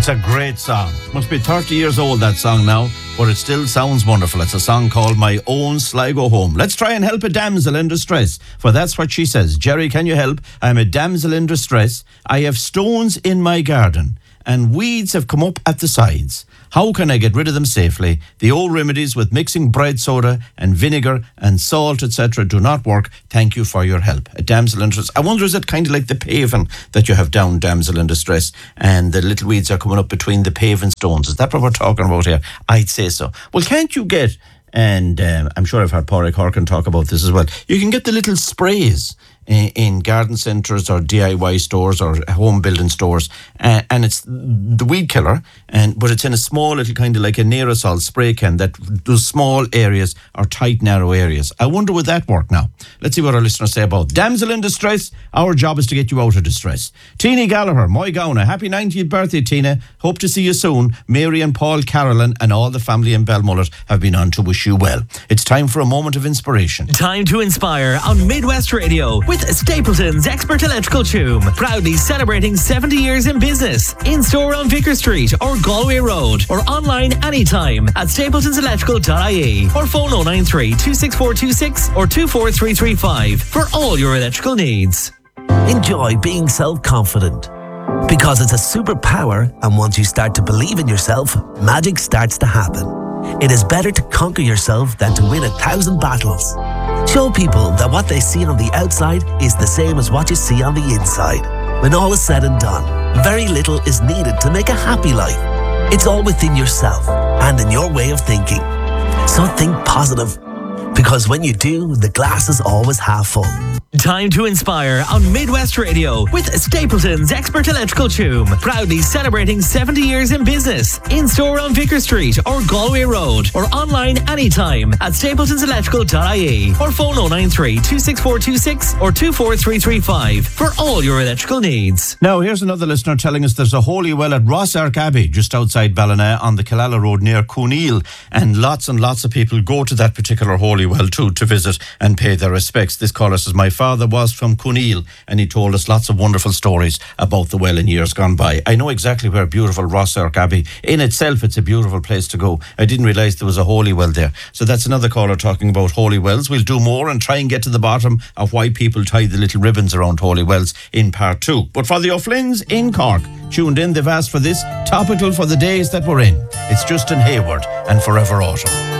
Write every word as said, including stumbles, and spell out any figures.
a great song. Must be thirty years old, that song now, but it still sounds wonderful. It's a song called My Own Sligo Home. Let's try and help a damsel in distress, for that's what she says. Jerry, can you help? I'm a damsel in distress. I have stones in my garden and weeds have come up at the sides. How can I get rid of them safely? The old remedies with mixing bread soda and vinegar and salt, et cetera do not work. Thank you for your help. A damsel in distress. I wonder, is it kind of like the paving that you have down, damsel in distress, and the little weeds are coming up between the paving stones? Is that what we're talking about here? I'd say so. Well, can't you get, and um, I'm sure I've heard Pádraig Horkan talk about this as well, you can get the little sprays in garden centres or D I Y stores or home building stores, uh, and it's the weed killer, and but it's in a small little kind of like a aerosol spray can that does small areas or tight narrow areas. I wonder would that work now? Let's see what our listeners say about damsel in distress. Our job is to get you out of distress. Tina Gallagher, my Gauna, happy ninetieth birthday, Tina. Hope to see you soon. Mary and Paul Carolyn and all the family in Belmullet have been on to wish you well. It's time for a moment of inspiration. Time to inspire on Midwest Radio with Stapleton's Expert Electrical Tune, proudly celebrating seventy years in business. In store on Vicar Street or Galway Road, or online anytime at stapletons electrical dot I E, or phone oh nine three, two six four two six or two four three three five for all your electrical needs. Enjoy being self-confident, because it's a superpower, and once you start to believe in yourself, magic starts to happen. It is better to conquer yourself than to win a thousand battles. Show people that what they see on the outside is the same as what you see on the inside. When all is said and done, very little is needed to make a happy life. It's all within yourself and in your way of thinking. So think positive, because when you do, the glass is always half full. Time to inspire on Midwest Radio with Stapleton's Expert Electrical Tune, proudly celebrating seventy years in business. In store on Vicar Street or Galway Road, or online anytime at stapletons electrical dot I E, or phone oh nine three, two six four two six or two four three three five for all your electrical needs. Now, here's another listener telling us there's a holy well at Rossark Abbey, just outside Ballina on the Killala Road near Cooneal, and lots and lots of people go to that particular holy well too to visit and pay their respects. This caller says, my father was from Cooneal and he told us lots of wonderful stories about the well in years gone by. I know exactly where beautiful Rossark Abbey, in itself it's a beautiful place to go. I didn't realise there was a holy well there. So that's another caller talking about holy wells. We'll do more and try and get to the bottom of why people tie the little ribbons around holy wells in part two. But for the O'Flynn's in Cork, tuned in, they've asked for this, topical for the days that we're in. It's Justin Hayward and Forever Autumn.